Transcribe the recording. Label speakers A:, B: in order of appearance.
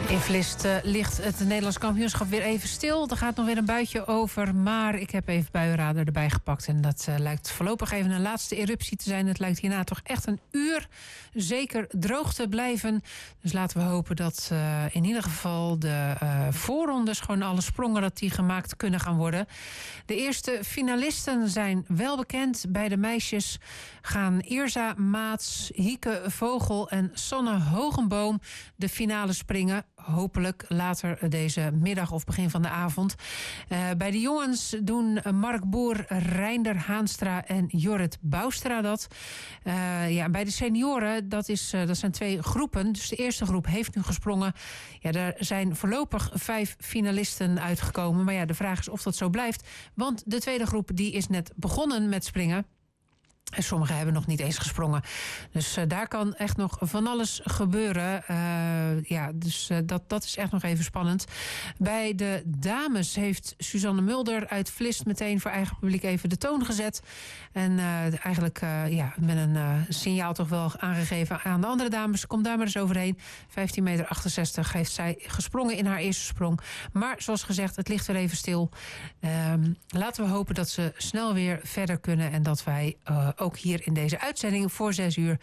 A: In Vlist ligt het Nederlands kampioenschap weer even stil. Er gaat nog weer een buitje over, maar ik heb even buienradar erbij gepakt. En dat lijkt voorlopig even een laatste eruptie te zijn. Het lijkt hierna toch echt een uur zeker droog te blijven. Dus laten we hopen dat in ieder geval de voorrondes, gewoon alle sprongen, dat die gemaakt kunnen gaan worden. De eerste finalisten zijn wel bekend. Bij de meisjes gaan Irza Maats, Hieke Vogel en Sanne Hogenboom de finale springen. Hopelijk later deze middag of begin van de avond. Bij de jongens doen Mark Boer, Reinder Haanstra en Jorrit Boustra dat. Bij de senioren, dat zijn 2 groepen. Dus de eerste groep heeft nu gesprongen. Ja, er zijn voorlopig 5 finalisten uitgekomen. Maar ja, de vraag is of dat zo blijft. Want de tweede groep die is net begonnen met springen. En sommigen hebben nog niet eens gesprongen. Dus daar kan echt nog van alles gebeuren. Dat is echt nog even spannend. Bij de dames heeft Suzanne Mulder uit Vlist meteen voor eigen publiek even de toon gezet. En eigenlijk met een signaal toch wel aangegeven aan de andere dames. Kom daar maar eens overheen. 15,68 meter heeft zij gesprongen in haar eerste sprong. Maar zoals gezegd, het ligt weer even stil. Laten we hopen dat ze snel weer verder kunnen. En dat wij ook hier in deze uitzending voor 6 uur